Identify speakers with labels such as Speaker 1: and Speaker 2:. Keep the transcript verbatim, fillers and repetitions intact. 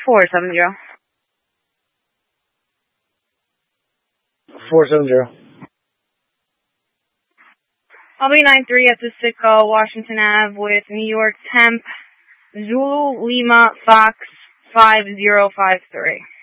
Speaker 1: four seven zero.
Speaker 2: four seven zero.
Speaker 1: I'll be nine three at the Sitka, Washington Avenue with New York Temp, Zulu Lima Fox five zero five three.